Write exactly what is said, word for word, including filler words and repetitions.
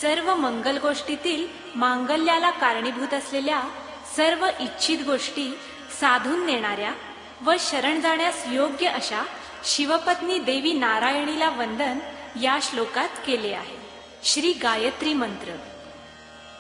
सर्व मंगल गोष्टीतील मांगल्याला कारणीभूत असलेल्या सर्व इच्छित गोष्टी साधून नेणाऱ्या व शरण जाण्यास योग्य अशा शिवपत्नी देवी नारायणीला वंदन या श्लोकात केले आहे. श्री गायत्री मंत्र.